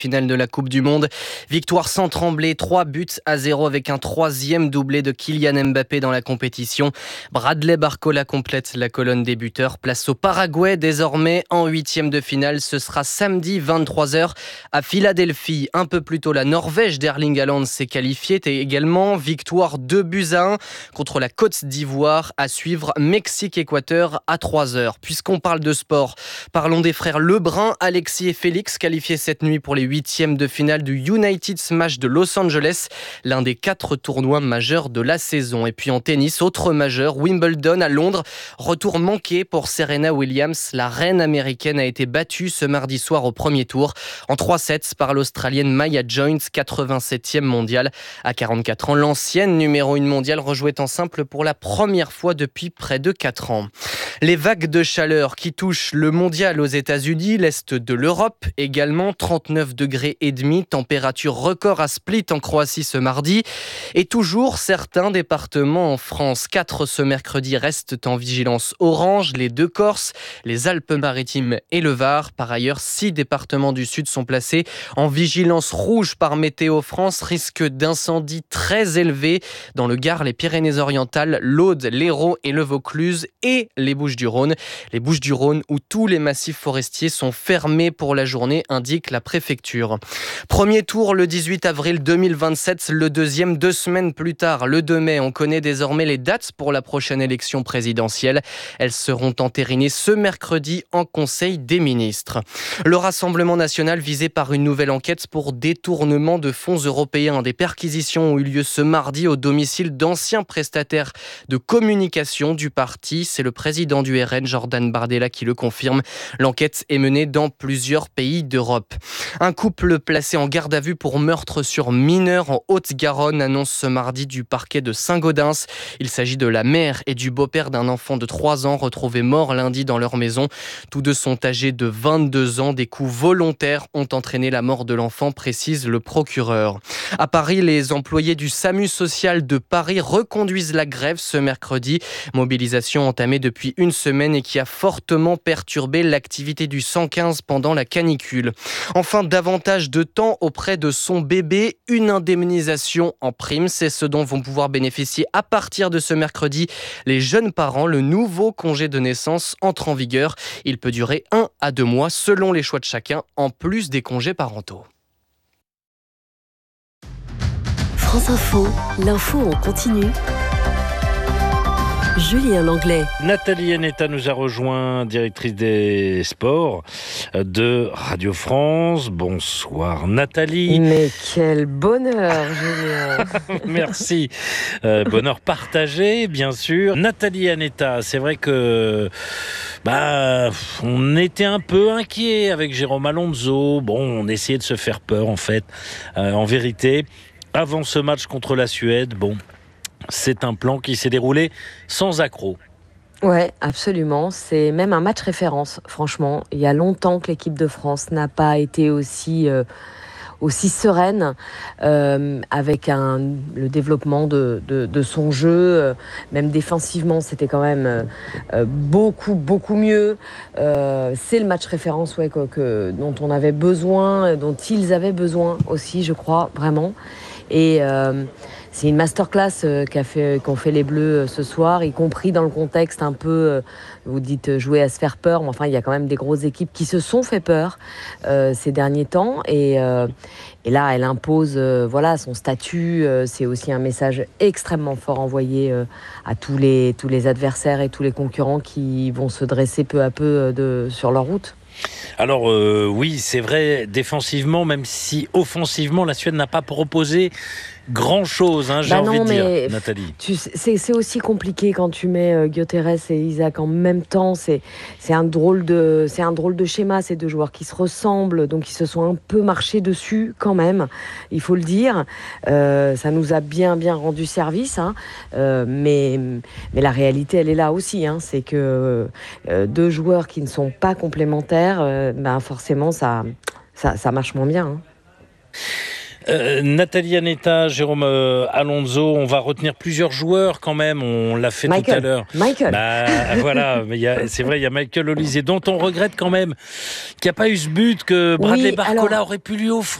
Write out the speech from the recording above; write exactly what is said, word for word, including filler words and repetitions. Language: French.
finale de la Coupe du Monde. Victoire sans trembler, trois buts à zéro avec un troisième doublé de Kylian Mbappé dans la compétition. Bradley Barcola complète la colonne des buteurs. Place au Paraguay désormais en huitième de finale. Ce sera samedi vingt-trois heures à Philadelphie. Un peu plus tôt, la Norvège d'Erling Haaland s'est qualifiée et également victoire deux buts à un contre la Côte d'Ivoire. À suivre Mexique-Équateur à trois heures. Puisqu'on parle de sport, parlons des frères Lebrun, Alexis et Félix, qualifiés cette nuit pour les huitièmes de finale du United Smash de Los Angeles, l'un des quatre tournois majeurs de la saison. Et puis en tennis, autre majeur, Wimbledon à Londres, retour manqué pour Serena Williams. La reine américaine a été battue ce mardi soir au premier tour en trois sets par l'Australienne Maya Jones, quatre-vingt-septième mondiale. À quarante-quatre ans, l'ancienne numéro un mondiale rejouait en simple pour la première fois depuis près de quatre ans. Les vagues de chaleur qui touchent le mondial aux États-Unis, l'est de l'Europe également, trente-neuf degrés et demi, température record à Split en Croatie ce mardi. Et toujours certains départements en France, quatre ce mercredi restent en vigilance orange, les deux Corses, les Alpes-Maritimes et le Var. Par ailleurs, six départements du sud sont placés en vigilance rouge par Météo France, risque d'incendie très élevé dans le Gard, les Pyrénées-Orientales, l'Aude, l'Hérault et le Vaucluse et les Bouches-du-Rhône. Les Bouches-du-Rhône où tous les massifs forestiers sont fermés pour la journée, indique la préfecture. Premier tour le dix-huit avril deux mille vingt-sept, le deuxième deux semaines plus tard, le deux mai. On connaît désormais les dates pour la prochaine élection présidentielle. Elles seront entérinées ce mercredi en Conseil des ministres. Le Rassemblement national visé par une nouvelle enquête pour détournement de fonds européens. Des perquisitions ont eu lieu ce mardi au domicile d'anciens prestataires de communication du parti. C'est le président du R N, Jordan Bardella, qui le confirme. L'enquête est menée dans plusieurs pays d'Europe. Un couple placé en garde à vue pour meurtre sur mineur en Haute-Garonne annonce ce mardi du parquet de Saint-Gaudens. Il s'agit de la mère et du beau-père d'un enfant de trois ans retrouvés morts lundi dans leur maison. Tous deux sont âgés de vingt-deux ans. Des coups volontaires ont entraîné la mort de l'enfant, précise le procureur. À Paris, les employés du SAMU social de Paris reconduisent la grève ce mercredi. Mobilisation entamée depuis une semaine et qui a fortement perturbé l'activité du cent quinze pendant la canicule. Enfin, davantage de temps auprès de son bébé, une indemnisation en prime. C'est ce dont vont pouvoir bénéficier à partir de ce mercredi les jeunes parents. Le nouveau congé de naissance entre en vigueur. Il peut durer un à deux mois selon les choix de chacun, en plus des congés parentaux. France Info, l'info en continu. Julien Langlais. Nathalie Anetta nous a rejoint, directrice des sports de Radio France. Bonsoir Nathalie. Mais quel bonheur, Julien. Merci. Euh, bonheur partagé, bien sûr. Nathalie Anetta, c'est vrai que bah, on était un peu inquiets avec Jérôme Alonso. Bon, on essayait de se faire peur en fait. Euh, en vérité, avant ce match contre la Suède, bon... c'est un plan qui s'est déroulé sans accroc. Ouais, absolument. C'est même un match référence, franchement. Il y a longtemps que l'équipe de France n'a pas été aussi, euh, aussi sereine euh, avec un, le développement de, de, de son jeu. Euh, même défensivement, c'était quand même euh, beaucoup, beaucoup mieux. Euh, c'est le match référence ouais, que, que, dont on avait besoin, dont ils avaient besoin aussi, je crois, vraiment. Et euh, c'est une masterclass euh, qu'a fait, qu'ont fait les Bleus euh, ce soir, y compris dans le contexte un peu, euh, vous dites euh, jouer à se faire peur, mais enfin il y a quand même des grosses équipes qui se sont fait peur euh, ces derniers temps. Et, euh, et là, elle impose euh, voilà, son statut. Euh, c'est aussi un message extrêmement fort envoyé euh, à tous les, tous les adversaires et tous les concurrents qui vont se dresser peu à peu euh, de, sur leur route. Alors euh, oui, c'est vrai, défensivement, même si offensivement, la Suède n'a pas proposé grand-chose, hein, j'ai bah envie non, de mais dire, Nathalie. Tu, c'est, c'est aussi compliqué quand tu mets euh, Gyökeres et Isaac en même temps. C'est, c'est, un drôle de, c'est un drôle de schéma, ces deux joueurs qui se ressemblent, donc ils se sont un peu marchés dessus quand même, il faut le dire. Euh, ça nous a bien, bien rendu service, hein, euh, mais, mais la réalité, elle est là aussi. Hein, c'est que euh, deux joueurs qui ne sont pas complémentaires, euh, ben forcément, ça, ça, ça marche moins bien. Hein. Euh, Nathalie Anetta, Jérôme euh, Alonso, on va retenir plusieurs joueurs quand même, on l'a fait Michael. tout à l'heure. Michael. Bah, voilà, mais il y a, c'est vrai, il y a Michael Olise, dont on regrette quand même qu'il n'y a pas eu ce but que Bradley Oui, Barcola alors... aurait pu lui offrir.